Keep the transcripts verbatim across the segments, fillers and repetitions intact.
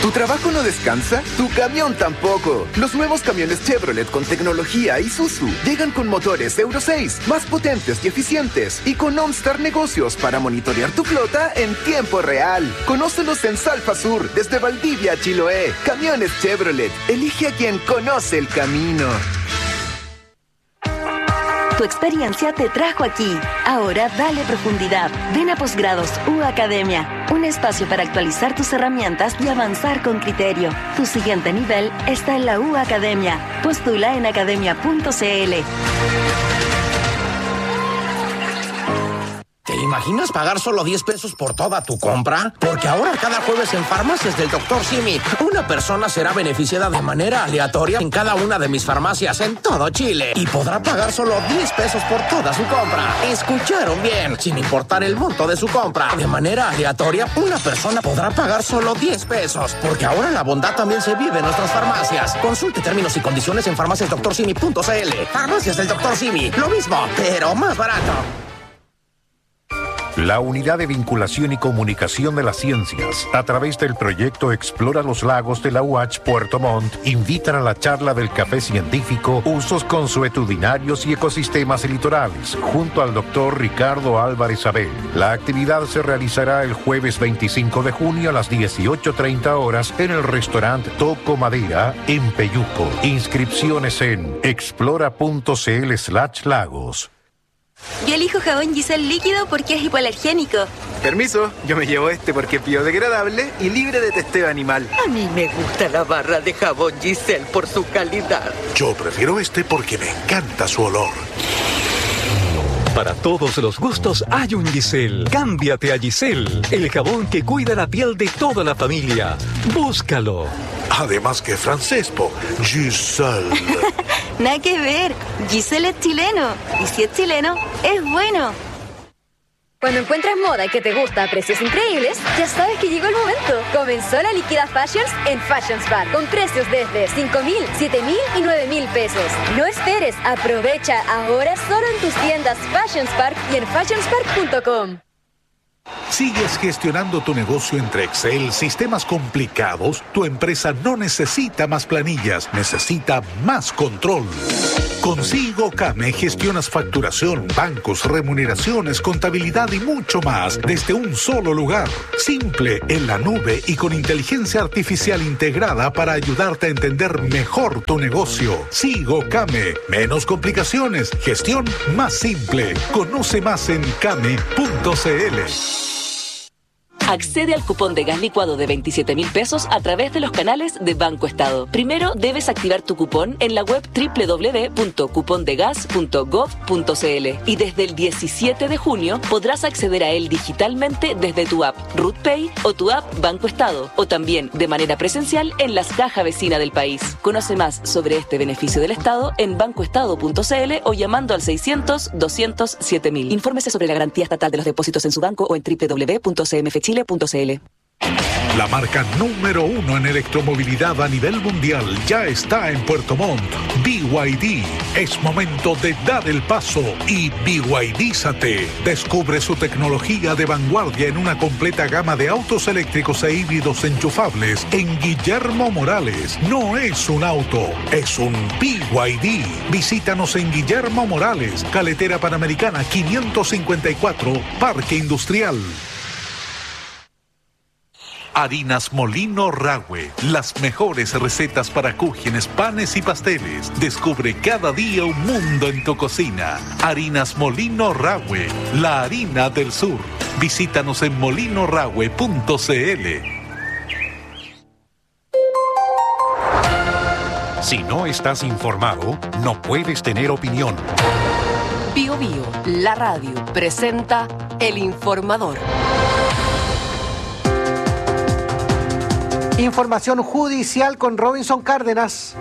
¿Tu trabajo no descansa? ¡Tu camión tampoco! Los nuevos camiones Chevrolet con tecnología Isuzu llegan con motores Euro seis, más potentes y eficientes, y con OnStar Negocios para monitorear tu flota en tiempo real. Conócelos en Salfa Sur, desde Valdivia a Chiloé. Camiones Chevrolet. Elige a quien conoce el camino. Tu experiencia te trajo aquí. Ahora dale profundidad. Ven a Posgrados U Academia. Un espacio para actualizar tus herramientas y avanzar con criterio. Tu siguiente nivel está en la U Academia. Postula en academia punto c l. ¿Te imaginas pagar solo diez pesos por toda tu compra? Porque ahora cada jueves en Farmacias del doctor Simi, una persona será beneficiada de manera aleatoria en cada una de mis farmacias en todo Chile y podrá pagar solo diez pesos por toda su compra. ¿Escucharon bien? Sin importar el monto de su compra, de manera aleatoria, una persona podrá pagar solo diez pesos. Porque ahora la bondad también se vive en nuestras farmacias. Consulte términos y condiciones en farmacias doctor simi punto c l. Farmacias del doctor Simi, lo mismo, pero más barato. La Unidad de Vinculación y Comunicación de las Ciencias, a través del proyecto Explora los Lagos de la U A C H Puerto Montt, invitan a la charla del café científico Usos consuetudinarios y ecosistemas litorales, junto al doctor Ricardo Álvarez Abel. La actividad se realizará el jueves veinticinco de junio a las dieciocho treinta horas en el restaurante Toco Madera, en Peyuco. Inscripciones en explora.cl slash lagos. Yo elijo jabón Giselle líquido porque es hipoalergénico. Permiso, yo me llevo este porque es biodegradable y libre de testeo animal. A mí me gusta la barra de jabón Giselle por su calidad. Yo prefiero este porque me encanta su olor. Para todos los gustos hay un Giselle. Cámbiate a Giselle, el jabón que cuida la piel de toda la familia. Búscalo. Además que francés, po. Giselle. Nada que ver. Giselle es chileno. Y si es chileno, es bueno. Cuando encuentras moda que te gusta a precios increíbles, ya sabes que llegó el momento. Comenzó la Liquida Fashions en Fashions Bar, con precios desde cinco mil, siete mil y nueve mil pesos. No esperes, aprovecha ahora solo en tus tiendas Fashions Park y en fashions park punto com. ¿Sigues gestionando tu negocio entre Excel, sistemas complicados? Tu empresa no necesita más planillas, necesita más control. Con SigoCame gestionas facturación, bancos, remuneraciones, contabilidad y mucho más desde un solo lugar. Simple, en la nube y con inteligencia artificial integrada para ayudarte a entender mejor tu negocio. SigoCame. Menos complicaciones, gestión más simple. Conoce más en came punto c l. Accede al cupón de gas licuado de veintisiete mil pesos a través de los canales de Banco Estado. Primero debes activar tu cupón en la web doble u doble u doble u punto cupón de gas punto gov punto c l y desde el diecisiete de junio podrás acceder a él digitalmente desde tu app RootPay o tu app Banco Estado o también de manera presencial en las cajas vecinas del país. Conoce más sobre este beneficio del Estado en banco estado punto c l o llamando al seiscientos, doscientos siete mil. Infórmese sobre la garantía estatal de los depósitos en su banco o en doble u doble u doble u punto c m f chile punto c l. La marca número uno en electromovilidad a nivel mundial ya está en Puerto Montt. B Y D. Es momento de dar el paso y B Y D-zate. Descubre su tecnología de vanguardia en una completa gama de autos eléctricos e híbridos enchufables en Guillermo Morales. No es un auto, es un B Y D. Visítanos en Guillermo Morales, Carretera Panamericana quinientos cincuenta y cuatro, Parque Industrial. Harinas Molino Rahue, las mejores recetas para cúgenes, panes y pasteles. Descubre cada día un mundo en tu cocina. Harinas Molino Rahue, la harina del sur. Visítanos en molino rahue punto c l. Si no estás informado, no puedes tener opinión. Bio Bio, la radio, presenta El Informador. Información judicial con Robinson Cárdenas.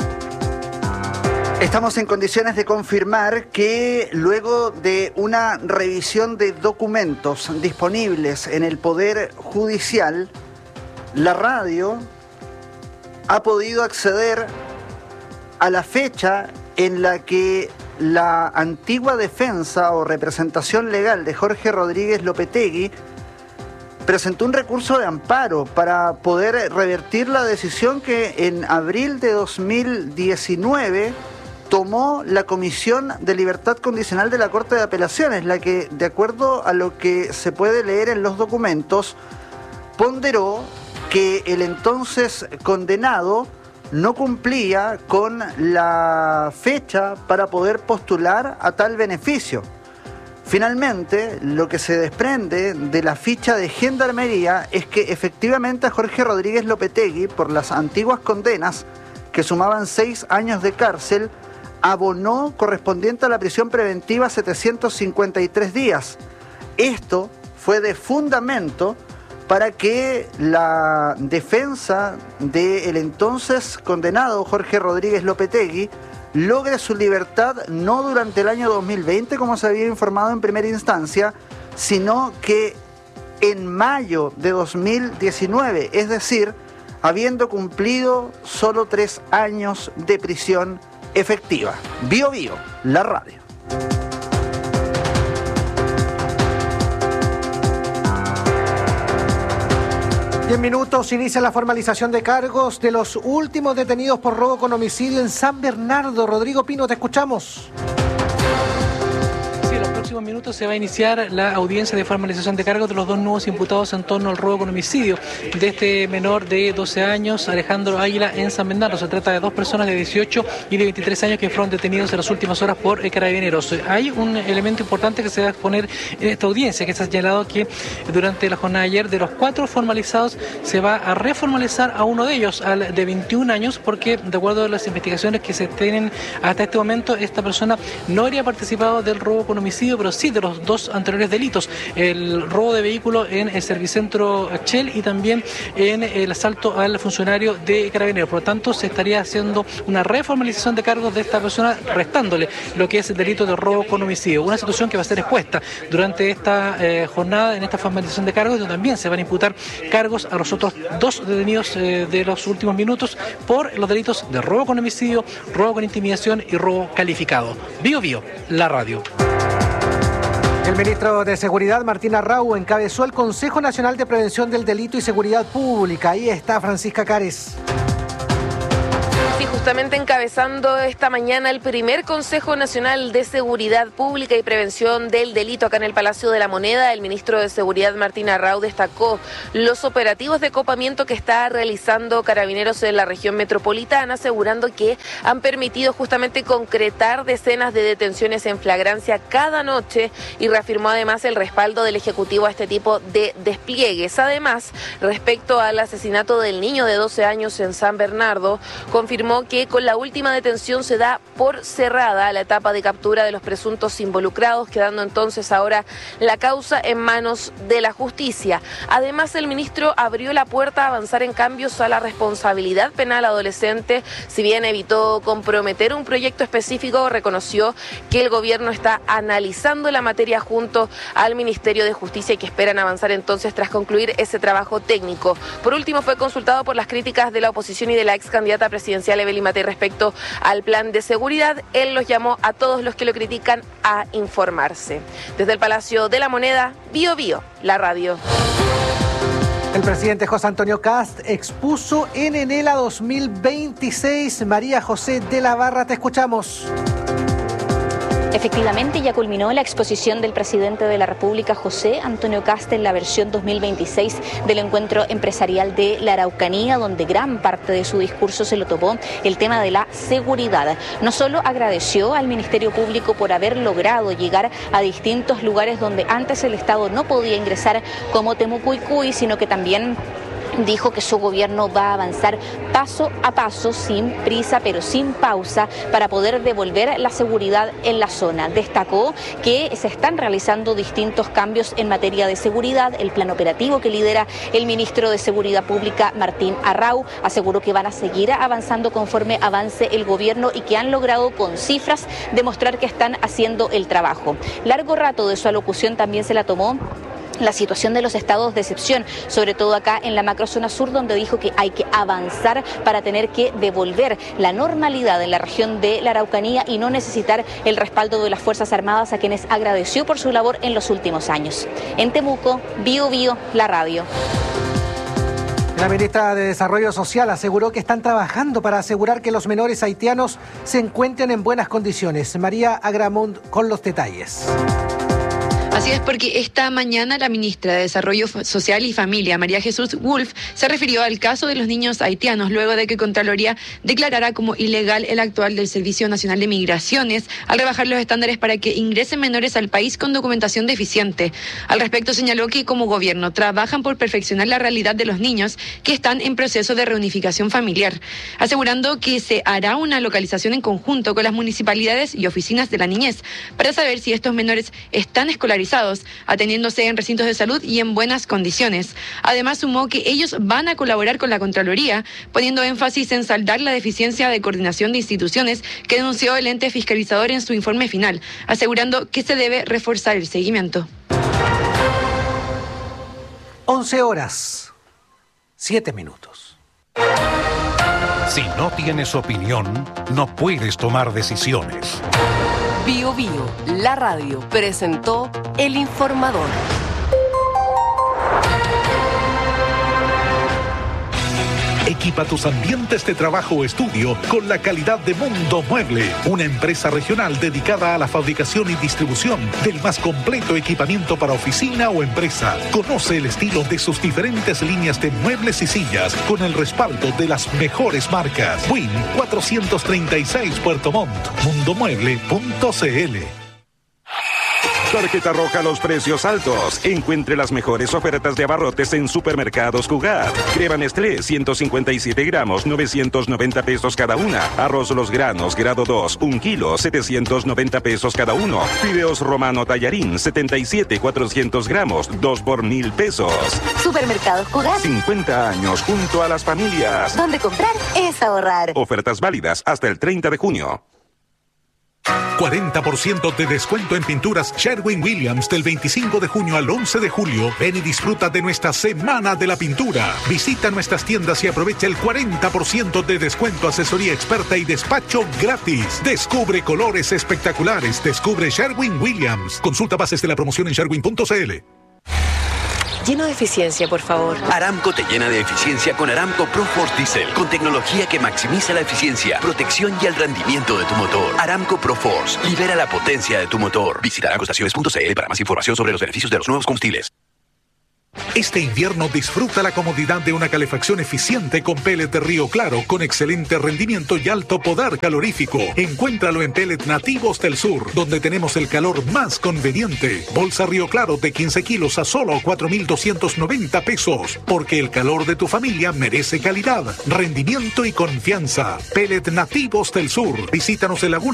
Estamos en condiciones de confirmar que luego de una revisión de documentos disponibles en el Poder Judicial, la radio ha podido acceder a la fecha en la que la antigua defensa o representación legal de Jorge Rodríguez Lopetegui presentó un recurso de amparo para poder revertir la decisión que en abril de dos mil diecinueve tomó la Comisión de Libertad Condicional de la Corte de Apelaciones, la que, de acuerdo a lo que se puede leer en los documentos, ponderó que el entonces condenado no cumplía con la fecha para poder postular a tal beneficio. Finalmente, lo que se desprende de la ficha de Gendarmería es que efectivamente a Jorge Rodríguez Lopetegui, por las antiguas condenas que sumaban seis años de cárcel, abonó correspondiente a la prisión preventiva setecientos cincuenta y tres días. Esto fue de fundamento para que la defensa del entonces condenado Jorge Rodríguez Lopetegui logre su libertad no durante el año dos mil veinte, como se había informado en primera instancia, sino que en mayo de dos mil diecinueve, es decir, habiendo cumplido solo tres años de prisión efectiva. Bio Bio, la radio. Diez minutos, inicia la formalización de cargos de los últimos detenidos por robo con homicidio en San Bernardo. Rodrigo Pino, te escuchamos. En los próximos minutos se va a iniciar la audiencia de formalización de cargos de los dos nuevos imputados en torno al robo con homicidio de este menor de doce años, Alejandro Águila, en San Bernardo. Se trata de dos personas de dieciocho y de veintitrés años que fueron detenidos en las últimas horas por carabineros. Hay un elemento importante que se va a exponer en esta audiencia, que se ha señalado que durante la jornada de ayer, de los cuatro formalizados, se va a reformalizar a uno de ellos, al de veintiún años, porque de acuerdo a las investigaciones que se tienen hasta este momento, esta persona no habría participado del robo con homicidio, pero sí de los dos anteriores delitos, el robo de vehículo en el Servicentro Shell y también en el asalto al funcionario de carabineros. Por lo tanto, se estaría haciendo una reformalización de cargos de esta persona, restándole lo que es el delito de robo con homicidio. Una situación que va a ser expuesta durante esta eh, jornada, en esta formalización de cargos, donde también se van a imputar cargos a los otros dos detenidos eh, de los últimos minutos por los delitos de robo con homicidio, robo con intimidación y robo calificado. Bio Bio, la radio. El ministro de Seguridad, Martín Arrau, encabezó el Consejo Nacional de Prevención del Delito y Seguridad Pública. Ahí está Francisca Cares. Sí, justamente encabezando esta mañana el primer Consejo Nacional de Seguridad Pública y Prevención del Delito acá en el Palacio de la Moneda, el ministro de Seguridad Martín Arrau destacó los operativos de copamiento que está realizando Carabineros en la región metropolitana, asegurando que han permitido justamente concretar decenas de detenciones en flagrancia cada noche, y reafirmó además el respaldo del Ejecutivo a este tipo de despliegues. Además, respecto al asesinato del niño de doce años en San Bernardo, confirmó que con la última detención se da por cerrada la etapa de captura de los presuntos involucrados, quedando entonces ahora la causa en manos de la justicia. Además, el ministro abrió la puerta a avanzar en cambios a la responsabilidad penal adolescente. Si bien evitó comprometer un proyecto específico, reconoció que el gobierno está analizando la materia junto al Ministerio de Justicia y que esperan avanzar entonces tras concluir ese trabajo técnico. Por último, fue consultado por las críticas de la oposición y de la ex candidata presidencial Evelyn Matei respecto al plan de seguridad. Él los llamó a todos los que lo critican a informarse. Desde el Palacio de la Moneda, Bio Bio, la radio. El presidente José Antonio Kast expuso en Enela dos mil veintiséis. María José de la Barra, te escuchamos. Efectivamente, ya culminó la exposición del presidente de la República, José Antonio Kast, en la versión dos mil veintiséis del encuentro empresarial de la Araucanía, donde gran parte de su discurso se lo tomó el tema de la seguridad. No solo agradeció al Ministerio Público por haber logrado llegar a distintos lugares donde antes el Estado no podía ingresar, como Temucuicui, sino que también dijo que su gobierno va a avanzar paso a paso, sin prisa pero sin pausa, para poder devolver la seguridad en la zona. Destacó que se están realizando distintos cambios en materia de seguridad. El plan operativo que lidera el ministro de Seguridad Pública, Martín Arrau, aseguró que van a seguir avanzando conforme avance el gobierno y que han logrado con cifras demostrar que están haciendo el trabajo. Largo rato de su alocución también se la tomó la situación de los estados de excepción, sobre todo acá en la macrozona sur, donde dijo que hay que avanzar para tener que devolver la normalidad en la región de la Araucanía y no necesitar el respaldo de las Fuerzas Armadas, a quienes agradeció por su labor en los últimos años. En Temuco, Bio Bio, la radio. La ministra de Desarrollo Social aseguró que están trabajando para asegurar que los menores haitianos se encuentren en buenas condiciones. María Agramont con los detalles. Así es, porque esta mañana la ministra de Desarrollo Social y Familia, María Jesús Wolf, se refirió al caso de los niños haitianos luego de que Contraloría declarara como ilegal el actual del Servicio Nacional de Migraciones al rebajar los estándares para que ingresen menores al país con documentación deficiente. Al respecto señaló que como gobierno trabajan por perfeccionar la realidad de los niños que están en proceso de reunificación familiar, asegurando que se hará una localización en conjunto con las municipalidades y oficinas de la niñez para saber si estos menores están escolarizados, atendiéndose en recintos de salud y en buenas condiciones. Además, sumó que ellos van a colaborar con la Contraloría, poniendo énfasis en saldar la deficiencia de coordinación de instituciones que denunció el ente fiscalizador en su informe final, asegurando que se debe reforzar el seguimiento. once horas, siete minutos. Si no tienes opinión, no puedes tomar decisiones. Bio Bio, la radio, presentó El Informador. Equipa tus ambientes de trabajo o estudio con la calidad de Mundo Mueble, una empresa regional dedicada a la fabricación y distribución del más completo equipamiento para oficina o empresa. Conoce el estilo de sus diferentes líneas de muebles y sillas con el respaldo de las mejores marcas. Win cuatrocientos treinta y seis Puerto Montt, mundomueble punto cl. Tarjeta roja a los precios altos. Encuentre las mejores ofertas de abarrotes en Supermercados Cugat. Crema Nestlé, ciento cincuenta y siete gramos, novecientos noventa pesos cada una. Arroz Los Granos, grado dos, un kilo, setecientos noventa pesos cada uno. Fideos Romano Tallarín, setenta y siete, cuatrocientos gramos, dos por mil pesos. Supermercados Cugat. cincuenta años junto a las familias. Donde comprar es ahorrar. Ofertas válidas hasta el treinta de junio. cuarenta por ciento de descuento en pinturas Sherwin-Williams del veinticinco de junio al once de julio. Ven y disfruta de nuestra Semana de la Pintura. Visita nuestras tiendas y aprovecha el cuarenta por ciento de descuento, asesoría experta y despacho gratis. Descubre colores espectaculares. Descubre Sherwin-Williams. Consulta bases de la promoción en sherwin punto cl. Lleno de eficiencia, por favor. Aramco te llena de eficiencia con Aramco ProForce Diesel, con tecnología que maximiza la eficiencia, protección y el rendimiento de tu motor. Aramco ProForce, libera la potencia de tu motor. Visita aramco estaciones punto cl para más información sobre los beneficios de los nuevos combustibles. Este invierno disfruta la comodidad de una calefacción eficiente con pellet de Río Claro con excelente rendimiento y alto poder calorífico. Encuéntralo en Pellet Nativos del Sur, donde tenemos el calor más conveniente. Bolsa Río Claro de quince kilos a solo cuatro mil doscientos noventa pesos. Porque el calor de tu familia merece calidad, rendimiento y confianza. Pellet Nativos del Sur. Visítanos en Laguna